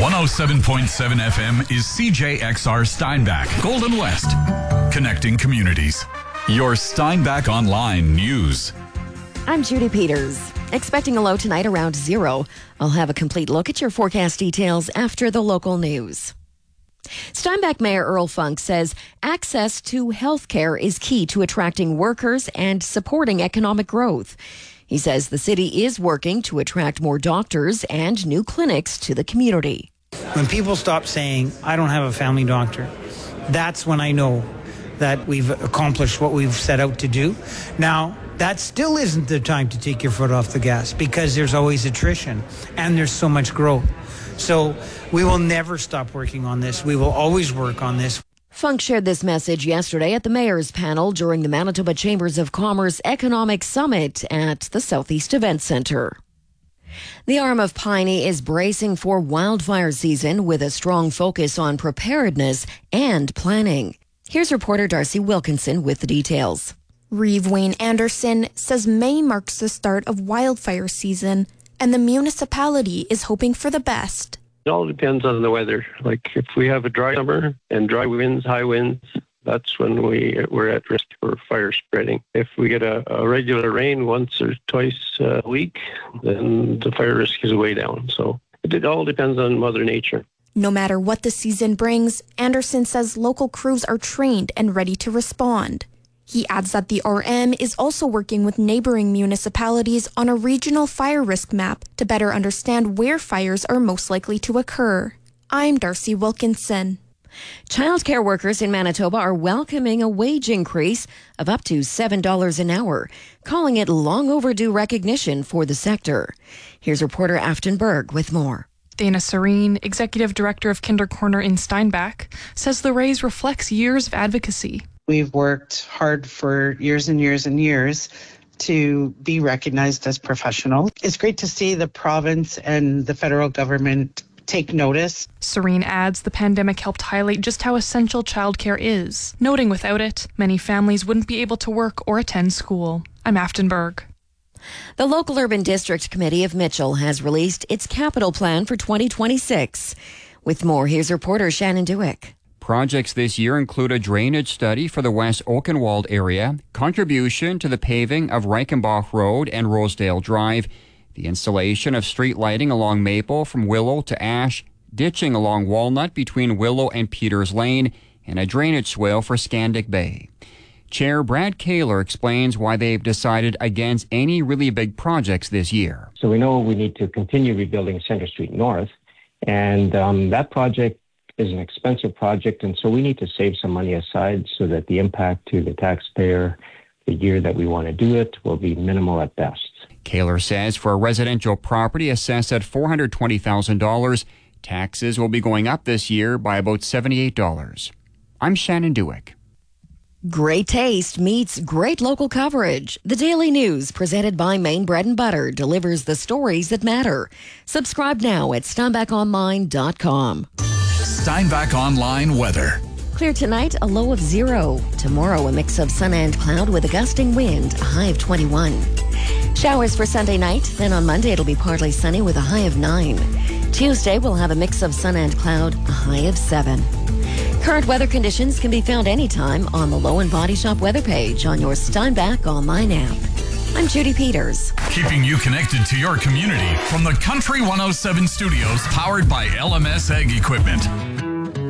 107.7 FM is CJXR Steinbach, Golden West, connecting communities. Your Steinbach Online News. I'm Judy Peters. Expecting a low tonight around 0. I'll have a complete look at your forecast details after the local news. Steinbach Mayor Earl Funk says access to health care is key to attracting workers and supporting economic growth. He says the city is working to attract more doctors and new clinics to the community. When people stop saying, I don't have a family doctor, that's when I know that we've accomplished what we've set out to do. Now, that still isn't the time to take your foot off the gas because there's always attrition and there's so much growth. So we will never stop working on this. We will always work on this. Funk shared this message yesterday at the Mayor's panel during the Manitoba Chambers of Commerce Economic Summit at the Southeast Event Centre. The Arm of Piney is bracing for wildfire season with a strong focus on preparedness and planning. Here's reporter Darcy Wilkinson with the details. Reeve Wayne Anderson says May marks the start of wildfire season, and the municipality is hoping for the best. It all depends on the weather. Like if we have a dry summer and dry winds, high winds, that's when we're at risk for fire spreading. If we get a regular rain once or twice a week, then the fire risk is way down. So it all depends on Mother Nature. No matter what the season brings, Anderson says local crews are trained and ready to respond. He adds that the RM is also working with neighboring municipalities on a regional fire risk map to better understand where fires are most likely to occur. I'm Darcy Wilkinson. Childcare workers in Manitoba are welcoming a wage increase of up to $7 an hour, calling it long overdue recognition for the sector. Here's reporter Afton Berg with more. Dana Serene, Executive Director of Kinder Corner in Steinbach, says the raise reflects years of advocacy. We've worked hard for years and years and years to be recognized as professional. It's great to see the province and the federal government take notice. Serene adds the pandemic helped highlight just how essential childcare is, noting without it, many families wouldn't be able to work or attend school. I'm Afton Berg. The local urban district committee of Mitchell has released its capital plan for 2026. With more, here's reporter Shannon Dewick. Projects this year include a drainage study for the West Oakenwald area, contribution to the paving of Reichenbach Road and Rosedale Drive, the installation of street lighting along Maple from Willow to Ash, ditching along Walnut between Willow and Peters Lane, and a drainage swale for Scandic Bay. Chair Brad Kaler explains why they've decided against any really big projects this year. So we know we need to continue rebuilding Centre Street North, and that project is an expensive project, and so we need to save some money aside so that the impact to the taxpayer the year that we want to do it will be minimal at best. Kaler says for a residential property assessed at $420,000, taxes will be going up this year by about $78. I'm Shannon Dewick. Great taste meets great local coverage. The Daily News, presented by Maine Bread and Butter, delivers the stories that matter. Subscribe now at SteinbachOnline.com. Steinbach Online weather. Clear tonight, a low of 0. Tomorrow, a mix of sun and cloud with a gusting wind, a high of 21. Showers for Sunday night. Then on Monday, it'll be partly sunny with a high of 9. Tuesday, we'll have a mix of sun and cloud, a high of 7. Current weather conditions can be found anytime on the Low and Body Shop weather page on your Steinbach Online app. I'm Judy Peters. Keeping you connected to your community from the Country 107 studios powered by LMS Ag Equipment.